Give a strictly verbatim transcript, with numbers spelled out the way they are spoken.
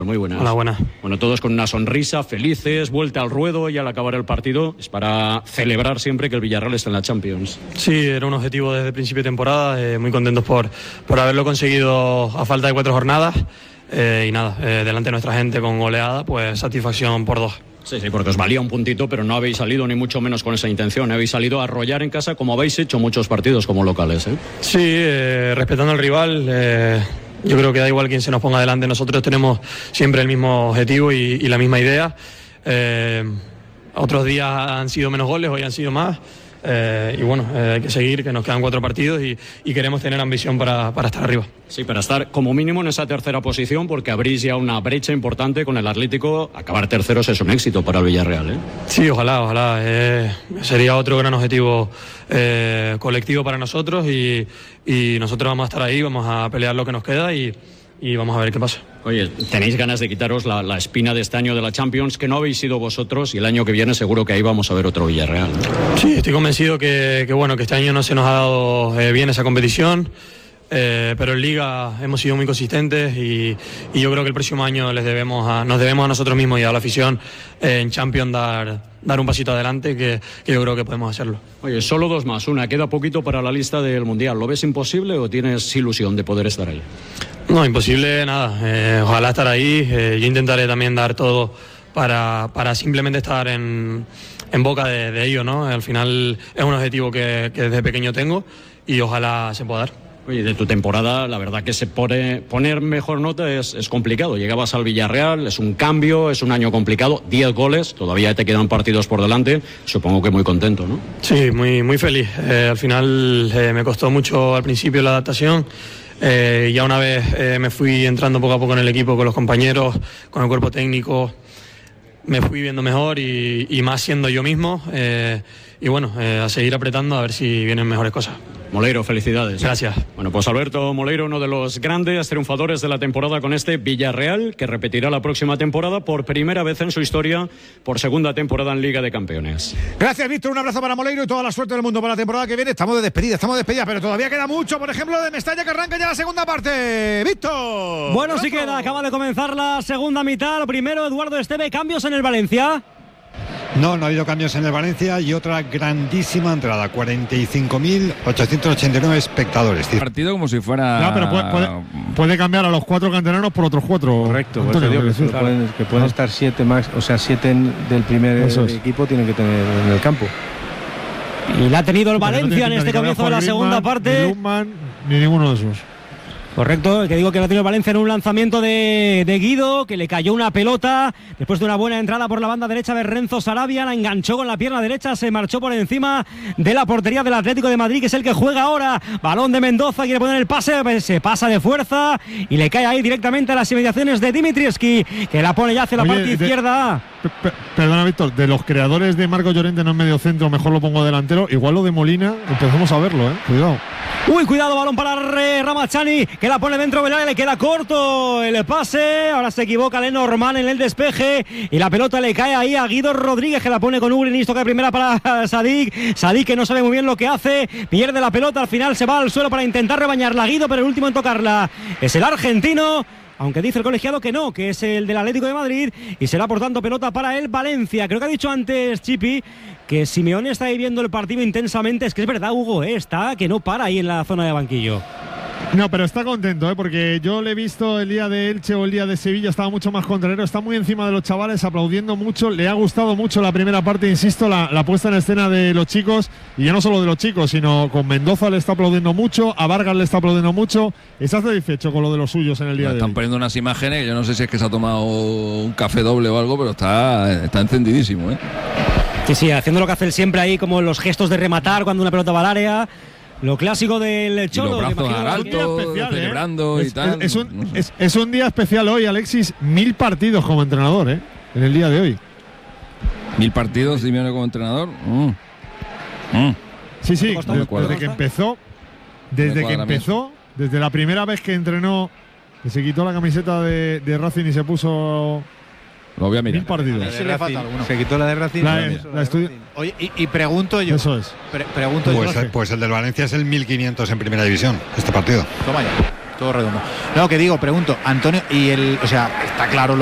Muy buenas. Hola, buenas. Bueno, todos con una sonrisa, felices, vuelta al ruedo y al acabar el partido es para celebrar siempre que el Villarreal está en la Champions. Sí, era un objetivo desde el principio de temporada, eh, muy contentos por, por haberlo conseguido a falta de cuatro jornadas eh, y nada, eh, delante de nuestra gente con goleada, pues satisfacción por dos. Sí, sí, porque os valía un puntito, pero no habéis salido ni mucho menos con esa intención. Habéis salido a arrollar en casa como habéis hecho muchos partidos como locales, ¿eh? Sí, eh, respetando al rival. Eh, Yo creo que da igual quién se nos ponga delante, nosotros tenemos siempre el mismo objetivo y, y la misma idea. Eh, otros días han sido menos goles, hoy han sido más. Eh, y bueno, eh, hay que seguir, que nos quedan cuatro partidos y, y queremos tener ambición para, para estar arriba. Sí, para estar como mínimo en esa tercera posición, porque abrís ya una brecha importante con el Atlético. Acabar terceros es un éxito para el Villarreal, ¿eh? Sí, ojalá, ojalá. Eh, sería otro gran objetivo eh, colectivo para nosotros y, y nosotros vamos a estar ahí, vamos a pelear lo que nos queda y, y vamos a ver qué pasa. Oye, tenéis ganas de quitaros la, la espina de este año de la Champions, que no habéis sido vosotros, y el año que viene seguro que ahí vamos a ver otro Villarreal, ¿no? Sí, estoy convencido que, que bueno, que este año no se nos ha dado eh, bien esa competición. Eh, pero en Liga hemos sido muy consistentes y, y yo creo que el próximo año les debemos a, nos debemos a nosotros mismos y a la afición eh, en Champions dar, dar un pasito adelante, que, que yo creo que podemos hacerlo. Oye, solo dos más, una, queda poquito para la lista del Mundial. ¿Lo ves imposible o tienes ilusión de poder estar ahí? No, imposible nada, eh, ojalá estar ahí. eh, yo intentaré también dar todo para, para simplemente estar en, en boca de, de ello, ¿no? Al final es un objetivo que, que desde pequeño tengo y ojalá se pueda dar. Oye, de tu temporada, la verdad que se pone, poner mejor nota es, es complicado. Llegabas al Villarreal, es un cambio, es un año complicado, diez goles, todavía te quedan partidos por delante, supongo que muy contento, ¿no? Sí, muy, muy feliz. Eh, al final eh, me costó mucho al principio la adaptación. Eh, ya una vez eh, me fui entrando poco a poco en el equipo con los compañeros, con el cuerpo técnico, me fui viendo mejor y, y más siendo yo mismo. Eh, y bueno, eh, a seguir apretando a ver si vienen mejores cosas. Moleiro, felicidades. Gracias. Bueno, pues Alberto Moleiro, uno de los grandes triunfadores de la temporada con este Villarreal, que repetirá la próxima temporada por primera vez en su historia, por segunda temporada en Liga de Campeones. Gracias, Víctor. Un abrazo para Moleiro y toda la suerte del mundo para la temporada que viene. Estamos de despedida, estamos de despedida, pero todavía queda mucho. Por ejemplo, de Mestalla, que arranca ya la segunda parte. Víctor. Bueno, sí queda. Acaba de comenzar la segunda mitad. Lo primero, Eduardo Esteve, cambios en el Valencia. No, no ha habido cambios en el Valencia y otra grandísima entrada, cuarenta y cinco mil ochocientos ochenta y nueve espectadores. Partido como si fuera... No, pero puede, puede, puede cambiar a los cuatro canteranos por otros cuatro. Correcto, Antonio, digo que, sí, claro. pueden, que pueden estar siete más, o sea, siete en, del primer es. equipo tienen que tener en el campo. Y la ha tenido el Valencia no en este comienzo de la Griezmann, segunda parte. Ni Lundman, ni ninguno de esos. Correcto, que digo que lo ha tenido Valencia en un lanzamiento de, de Guido, que le cayó una pelota después de una buena entrada por la banda derecha de Renzo Sarabia, la enganchó con la pierna derecha, se marchó por encima de la portería del Atlético de Madrid, que es el que juega ahora. Balón de Mendoza, quiere poner el pase, se pasa de fuerza y le cae ahí directamente a las inmediaciones de Dimitrievski, que la pone ya hacia la Oye, parte de, izquierda. P- perdona, Víctor, de los creadores de Marco Llorente no en medio centro, mejor lo pongo delantero. Igual lo de Molina, empezamos a verlo, eh. Cuidado. Uy, cuidado, balón para Ramazani, que la pone dentro del área, le queda corto el pase, ahora se equivoca Lenormand en el despeje y la pelota le cae ahí a Guido Rodríguez, que la pone con Ugrin, toca de primera para Sadik, Sadik que no sabe muy bien lo que hace, pierde la pelota, al final se va al suelo para intentar rebañarla Guido, pero el último en tocarla es el argentino, aunque dice el colegiado que no, que es el del Atlético de Madrid y será por tanto pelota para el Valencia. Creo que ha dicho antes Chipi que Simeone está viviendo el partido intensamente. Es que es verdad, Hugo, ¿eh? Está que no para ahí en la zona de banquillo. No, pero está contento, ¿eh? Porque yo le he visto el día de Elche o el día de Sevilla, estaba mucho más contrario, está muy encima de los chavales, aplaudiendo mucho, le ha gustado mucho la primera parte, insisto, la, la puesta en escena de los chicos, y ya no solo de los chicos, sino con Mendoza le está aplaudiendo mucho, a Vargas le está aplaudiendo mucho, está satisfecho con lo de los suyos en el día Me de están hoy. poniendo unas imágenes, yo no sé si es que se ha tomado un café doble o algo, pero está, está encendidísimo, ¿eh? Sí, sí, haciendo lo que hace él siempre ahí, como los gestos de rematar cuando una pelota va al área. Lo clásico del Cholo. Y los brazos al alto, especial, celebrando ¿eh? y es, tal. Es, es, un, no sé. es, es un día especial hoy, Alexis. Mil partidos como entrenador, ¿eh? En el día de hoy. Mil partidos, Simeone como entrenador. Mm. Mm. Sí, sí, costó, desde, cuadra. desde que empezó, desde que empezó, desde la primera vez que entrenó, que se quitó la camiseta de, de Racing y se puso Lo voy a mirar. mil partidos. La de Racing, se quitó la de Racing. La, La la de estu- Racing. Oye, y, y pregunto yo. Eso es. Pre pregunto Pues, yo. pues el del Valencia es el mil quinientos en primera división, este partido. Toma ya. todo redondo. No, que digo, pregunto, Antonio, y el, o sea, está claro